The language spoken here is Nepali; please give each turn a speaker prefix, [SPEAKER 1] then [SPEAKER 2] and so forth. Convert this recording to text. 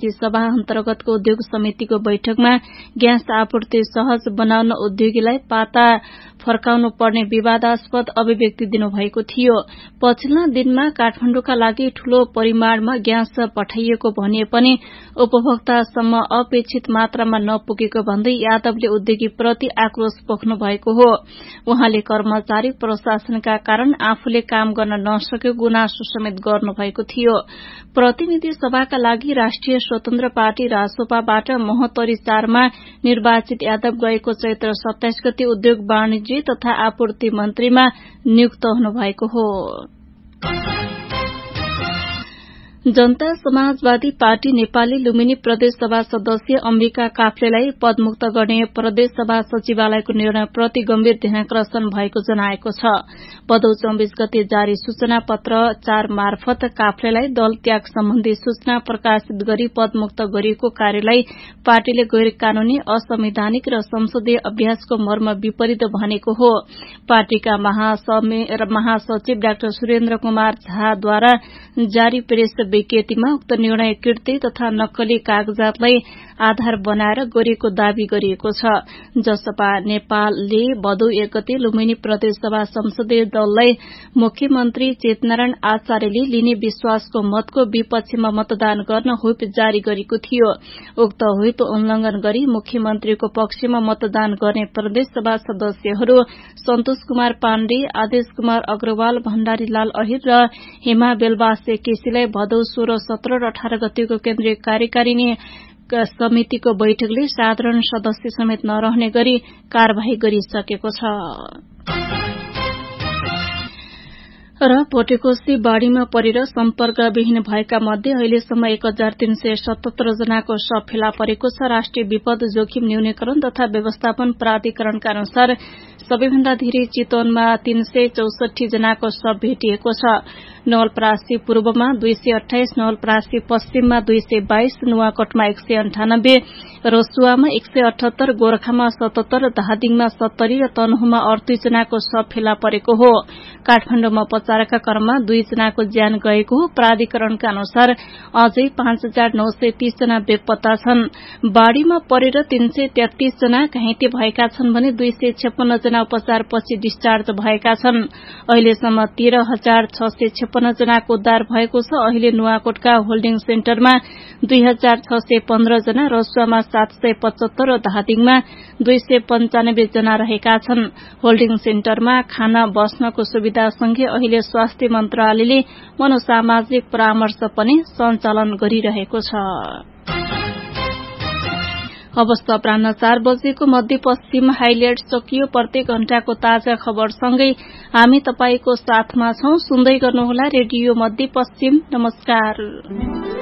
[SPEAKER 1] प्रतिनिधि सभा अन्तर्गतको उद्योग समितिको बैठकमा ग्यास आपूर्ति सहज बनाउन उद्योगीलाई पाता फर्काउनु पर्ने विवादास्पद अभिव्यक्ति दिनुभएको थियो। पछिल्ला दिनमा काठमाडौँका लागि ठूलो परिमाणमा ग्यास पठाइएको भनिए पनि उपभोक्तासम्म अपेक्षित मात्रामा नपुगेको भन्दै यादवले उद्योगी प्रति आक्रोश पोख्नु भएको हो। उहाँले कर्मचारी प्रशासनका कारण आफूले काम गर्न नसकेको गुनासो समेत गर्नुभएको थियो। प्रतिनिधि सभाका लागि राष्ट्रिय स्वतन्त्र पार्टी रासोपाबाट महोत्तरी 4 मा निर्वाचित यादव गएको चैत्र 27 गते उद्योग वाणिज्य तथा आपूर्ति मन्त्रीमा नियुक्त हुनुभएको हो। जनता समाजवादी पार्टी नेपाली लुम्बिनी प्रदेश सभा सदस्य अम्बिका काफ्लेलाई पदमुक्त गर्ने प्रदेश सभा सचिवालयको निर्णयप्रति गम्भीर ध्यानाकर्षण भएको जनाएको छ। भदौ 24 गते जारी सूचना पत्र 4 मार्फत काफ्लेलाई दल त्याग सम्बन्धी सूचना प्रकाशित गरी पदमुक्त गरिएको कार्यलाई पार्टीले गैर कानूनी असंवैधानिक र संसदीय अभ्यासको मर्म विपरीत भनेको हो। पार्टीका महासचिव डाक्टर सुरेन्द्र कुमार झाद्वारा जारी प्रेस विज्ञप्तिमा उक्त निर्णय कृत्रिम तथा नक्कली कागजातलाई आधार बनाएर गरिएको दावी गरिएको छ। जसपा नेपालले भदौ 1 गते लुम्बिनी प्रदेश सभा संसदीय दललाई मुख्यमन्त्री चेतनारायण आचार्यले लिने विश्वासको मतको विपक्षमा मतदान गर्न व्हिप जारी गरेको थियो। उक्त व्हिप उल्लंघन गरी मुख्यमन्त्रीको पक्षमा मतदान गर्ने प्रदेश सभा सदस्यहरू सन्तोष कुमार पाण्डे, आदेश कुमार अग्रवाल, भण्डारीलाल अहिर र हेमा बेलबासे केसीलाई भदौ 16, 17 र 18 गतेको केन्द्रीय कार्यकारिणी समितिको बैठकले साधारण सदस्य समेत नरहने गरी कार्यवाही गरिसकेको छ। र पोटेकोशी बाढ़ीमा परेर सम्पर्कविहीन भएका मध्ये अहिलेसम्म 1377 जनाको शव फेला परेको छ। राष्ट्रिय विपद जोखिम न्यूनीकरण तथा व्यवस्थापन प्राधिकरणका अनुसार सबैभन्दा धेरै चितवनमा 364 जनाको शव भेटिएको छ। नवलपरासी पूर्वमा 228, नवलपरासी पश्चिममा 222, नुवाकोटमा 198, रसुवामा 178, गोरखामा 77, धादिङमा 70 र तनहुमा 38 जनाको शव फेला परेको हो। काठमाण्डुमा उपचारका क्रममा 2 जनाको ज्यान गएको हो। प्राधिकरणका अनुसार अझै 5930 जना बेपत्ता छन्। बाढ़ीमा परेर 333 जना घाइते भएका छन् भने 256 जना उपचारपछि डिस्चार्ज भएका छन्। अहिलेसम्म 13656 जनाको उद्धार भएको छ। अहिले नुवाकोटका होल्डिङ सेन्टरमा 2615 जना, रसुवामा 775 र धादिङमा 295 जना रहेका छन्। होल्डिङ सेन्टरमा खाना बस्नको सुविधासँगै अहिले स्वास्थ्य मन्त्रालयले मनोसामाजिक परामर्श पनि सञ्चालन गरिरहेको छ। अवस्था अपराह्न 4 बजेको मध्यपश्चिम हाइलाइट सकियो। प्रत्येक घण्टाको ताजा खबरसँगै हामी तपाईको साथमा छौं। सुन्दै गर्नुहोला रेडियो मध्यपश्चिम। नमस्कार।